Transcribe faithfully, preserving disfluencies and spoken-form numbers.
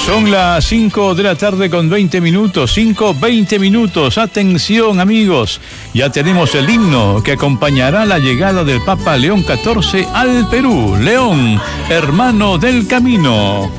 Son las cinco de la tarde con veinte minutos, cinco, veinte minutos. Atención, amigos, ya tenemos el himno que acompañará la llegada del Papa León catorce al Perú. León, hermano del camino.